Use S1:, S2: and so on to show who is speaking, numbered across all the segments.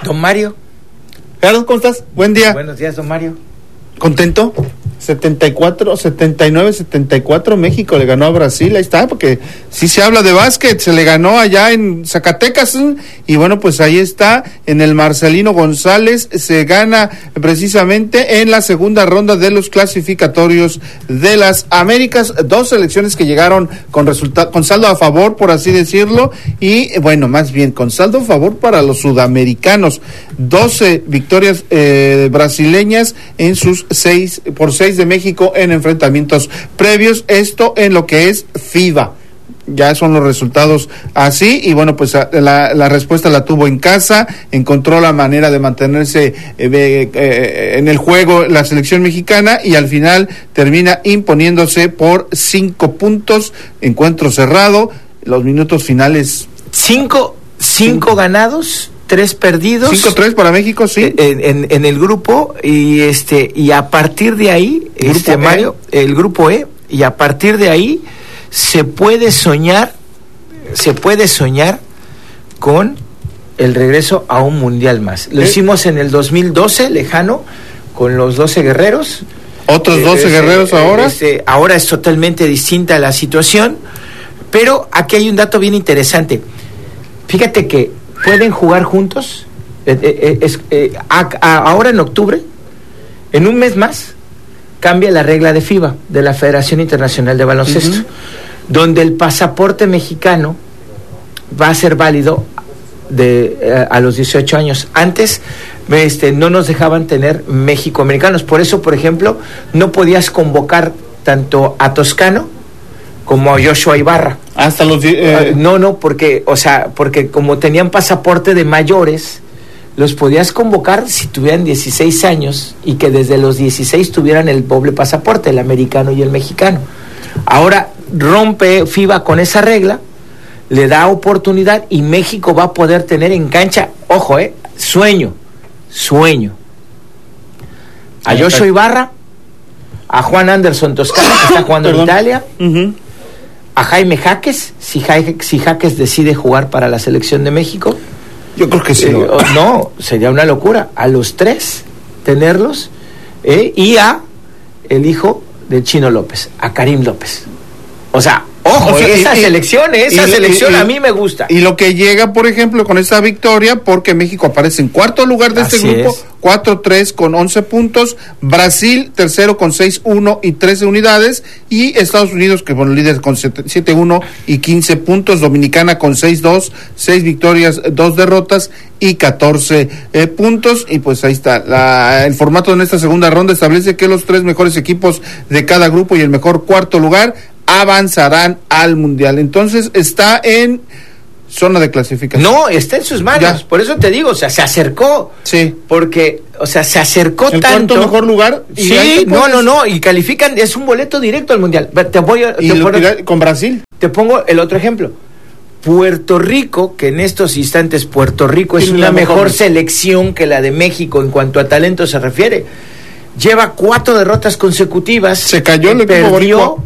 S1: Don Mario.
S2: Gerardo, ¿cómo estás? Buen día.
S1: Buenos días, don Mario.
S2: ¿Contento? 79-74 México le ganó a Brasil, ahí está, porque sí se habla de básquet, se le ganó allá en Zacatecas, y bueno, pues ahí está, en el Marcelino González, se gana precisamente en la segunda ronda de los clasificatorios de las Américas, dos selecciones que llegaron con saldo a favor, por así decirlo, y bueno, más bien con saldo a favor para los sudamericanos, 12 victorias brasileñas en sus 6 de México en enfrentamientos previos, esto en lo que es FIBA. Ya son los resultados así, y bueno, pues la respuesta la tuvo en casa, encontró la manera de mantenerse en el juego la selección mexicana, y al final termina imponiéndose por 5 puntos, encuentro cerrado, los minutos finales.
S1: 5 ganados, 3 perdidos.
S2: 5-3 para México, sí.
S1: En el grupo, y a partir de ahí, Mario, el grupo E, y a partir de ahí se puede soñar con el regreso a un mundial más. Lo hicimos en el 2012, lejano, con los 12 guerreros.
S2: Otros 12 guerreros ahora.
S1: Ahora es totalmente distinta la situación, pero aquí hay un dato bien interesante. Fíjate que pueden jugar juntos, ahora en octubre, en un mes más, cambia la regla de FIBA, de la Federación Internacional de Baloncesto, donde el pasaporte mexicano va a ser válido a los 18 años. Antes no nos dejaban tener mexicoamericanos, por eso, por ejemplo, no podías convocar tanto a Toscano como a Joshua Ibarra.
S2: Hasta los
S1: porque como tenían pasaporte de mayores, los podías convocar si tuvieran 16 años y que desde los 16 tuvieran el doble pasaporte, el americano y el mexicano. Ahora rompe FIBA con esa regla, le da oportunidad, y México va a poder tener en cancha, ojo, sueño, a Joshua Ibarra, a Juan Anderson Toscano, que está jugando en Italia, a Jaime Jaques, si Jaques decide jugar para la selección de México.
S2: Yo creo que sí.
S1: No, sería una locura. A los 3 tenerlos, y a el hijo del Chino López, a Karim López. O sea, esa selección a mí me gusta.
S2: Y lo que llega, por ejemplo, con esta victoria, porque México aparece en cuarto lugar de este grupo, 4-3 con 11 puntos, Brasil tercero con 6-1 y 13 unidades, y Estados Unidos, que bueno, líder con 7-1 y 15 puntos, Dominicana con 6-2, 6 victorias, 2 derrotas y 14 puntos, y pues ahí está. El formato en esta segunda ronda establece que los 3 mejores equipos de cada grupo y el mejor cuarto lugar avanzarán al mundial. Entonces está en zona de clasificación.
S1: No, está en sus manos. Ya. Por eso te digo, se acercó.
S2: Sí.
S1: Porque, se acercó
S2: el
S1: tanto.
S2: ¿El mejor lugar?
S1: Sí, no, y califican, es un boleto directo al mundial.
S2: Con Brasil.
S1: Te pongo el otro ejemplo. Puerto Rico, que en estos instantes Puerto Rico es una mejor selección que la de México en cuanto a talento se refiere. Lleva 4 derrotas consecutivas.
S2: Se cayó el equipo boricua.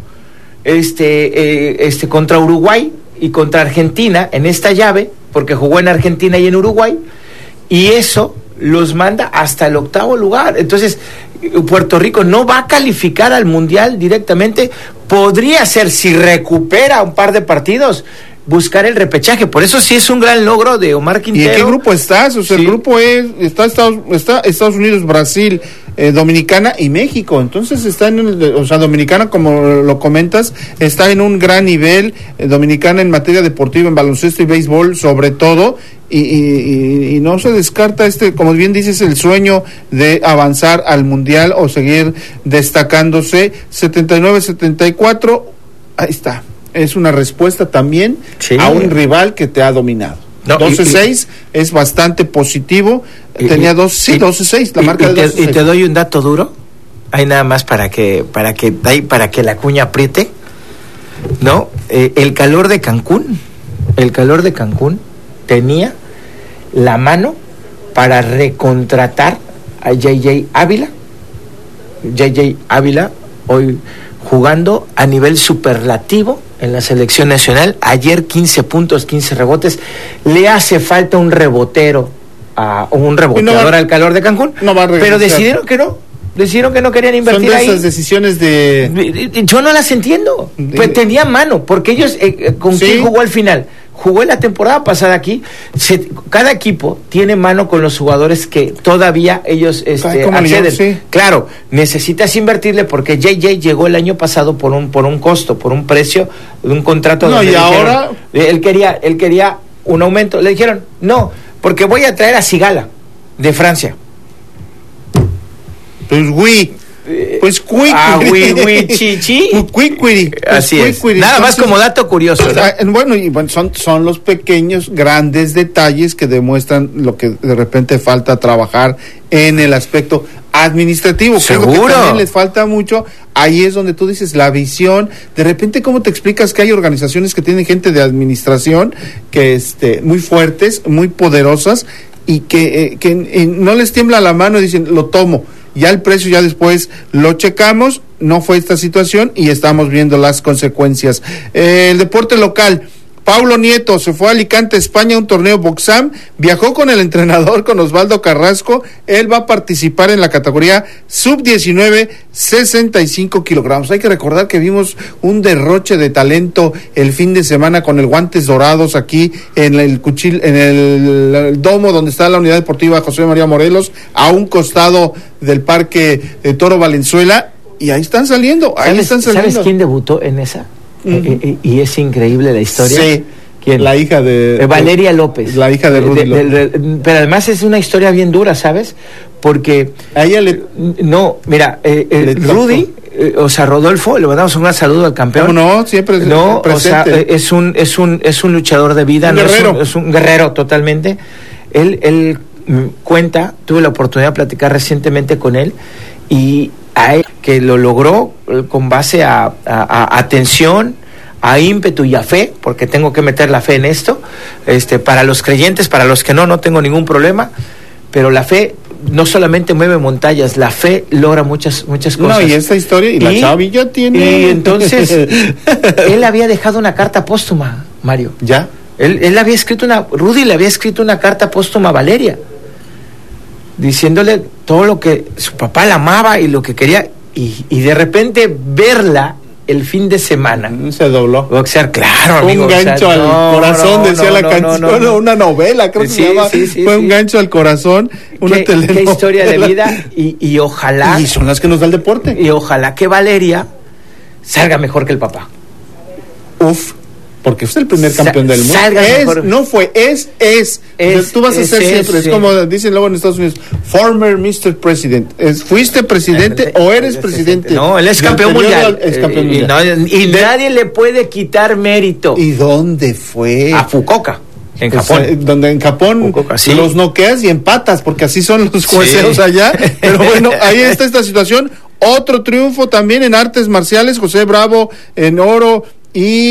S1: Contra Uruguay y contra Argentina en esta llave, porque jugó en Argentina y en Uruguay, y eso los manda hasta el 8º lugar. Entonces Puerto Rico no va a calificar al mundial directamente. Podría ser, si recupera un par de partidos, buscar el repechaje. Por eso sí es un gran logro de Omar Quintero.
S2: ¿Y en qué grupo estás? O sea, sí. El grupo está Estados Unidos, Brasil, Dominicana y México. Entonces está Dominicana, como lo comentas, está en un gran nivel. Dominicana en materia deportiva, en baloncesto y béisbol sobre todo, y no se descarta como bien dices, el sueño de avanzar al mundial o seguir destacándose. 79-74, ahí está. Es una respuesta también a un rival que te ha dominado. 12-6 es bastante positivo. Tenía 12-6 la marca de 12-6.
S1: Y te doy un dato duro. Hay nada más para que la cuña apriete. ¿No? El calor de Cancún tenía la mano para recontratar a JJ Ávila hoy jugando a nivel superlativo en la selección nacional. Ayer 15 puntos, 15 rebotes. Le hace falta un rebotero a un reboteador al calor de Cancún, pero decidieron que no querían invertir ahí.
S2: Son de esas decisiones
S1: yo no las entiendo. Pues tenía mano, porque ellos ¿con quién jugó al final? Jugó en la temporada pasada aquí. Cada equipo tiene mano con los jugadores que todavía ellos acceden. Sí. Claro, necesitas invertirle porque JJ llegó el año pasado por un costo, por un precio de un contrato.
S2: No, y ahora
S1: él quería un aumento. Le dijeron, no, porque voy a traer a Sigala de Francia. Así es. Nada más como dato curioso, ¿no?
S2: Bueno, y son los pequeños, grandes detalles que demuestran lo que de repente falta trabajar en el aspecto administrativo.
S1: Seguro.
S2: Creo que también les falta mucho. Ahí es donde tú dices la visión. De repente, ¿cómo te explicas que hay organizaciones que tienen gente de administración que muy fuertes, muy poderosas y que no les tiembla la mano y dicen, lo tomo? Ya el precio, ya después lo checamos, no fue esta situación y estamos viendo las consecuencias. El deporte local, Paulo Nieto se fue a Alicante, España, a un torneo Boxam, viajó con el entrenador, con Osvaldo Carrasco. Él va a participar en la categoría sub-19, 65 kilogramos. Hay que recordar que vimos un derroche de talento el fin de semana con el Guantes Dorados aquí en el domo donde está la unidad deportiva José María Morelos, a un costado del Parque Toro Valenzuela, y ahí están saliendo.
S1: ¿Sabes quién debutó en esa? Y es increíble la historia.
S2: Sí.
S1: ¿Quién?
S2: La hija de
S1: Valeria López.
S2: La hija de Rudy López.
S1: Pero además es una historia bien dura, ¿sabes? Porque
S2: a ella
S1: Rudy, Rodolfo, le mandamos un gran saludo al campeón.
S2: ¿Cómo no? Siempre presente.
S1: Es un luchador de vida, es un guerrero totalmente. Él cuenta, tuve la oportunidad de platicar recientemente con él, y a él que lo logró con base a atención, a ímpetu y a fe, porque tengo que meter la fe en esto, para los creyentes, para los que no tengo ningún problema, pero la fe no solamente mueve montañas, la fe logra muchas cosas.
S2: No, y esta historia, y la chavilla tiene...
S1: Y entonces, él había dejado una carta póstuma, Mario.
S2: ¿Ya?
S1: Él había escrito Rudy le había escrito una carta póstuma a Valeria, diciéndole todo lo que su papá la amaba y lo que quería, y de repente verla el fin de semana.
S2: Se dobló.
S1: Boxear, claro, amigo.
S2: Un gancho al corazón, decía la canción, una novela, creo que se llama. Fue un gancho al corazón, una telenovela.
S1: Qué historia de vida, y ojalá...
S2: Y son las que nos da el deporte.
S1: Y ojalá que Valeria salga mejor que el papá.
S2: Porque fue el primer campeón del mundo. Tú vas a ser siempre, es como dicen luego en Estados Unidos, former Mr. President. ¿Fuiste presidente o eres presidente?
S1: No, él es campeón mundial. Y nadie le puede quitar mérito.
S2: ¿Y dónde fue?
S1: A Fukuoka, en Japón.
S2: Donde en Japón
S1: Fukuoka,
S2: los noqueas y empatas, porque así son los jueceos allá. Pero bueno, ahí está esta situación. Otro triunfo también en artes marciales, José Bravo en oro y